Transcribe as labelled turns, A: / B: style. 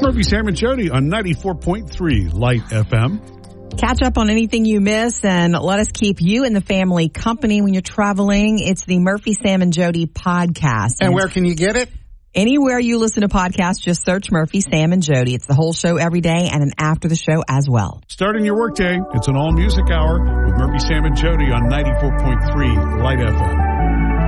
A: Murphy, Sam, and Jody on 94.3 Light FM.
B: Catch up on anything you miss and let us keep you and the family company when you're traveling. It's the Murphy, Sam, and Jody podcast.
C: And where can you get it?
B: Anywhere you listen to podcasts, just search Murphy, Sam, and Jody. It's the whole show every day and an after the show as well.
A: Starting your workday, it's an all-music hour with Murphy, Sam, and Jody on 94.3 Light FM.